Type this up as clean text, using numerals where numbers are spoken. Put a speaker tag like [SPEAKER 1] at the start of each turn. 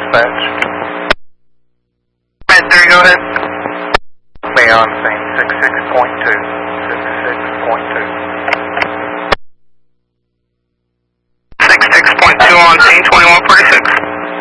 [SPEAKER 1] dispatch.
[SPEAKER 2] Red 3, go ahead.
[SPEAKER 1] Be on scene 66.2. 66.2.
[SPEAKER 2] 66.2 on scene 2146.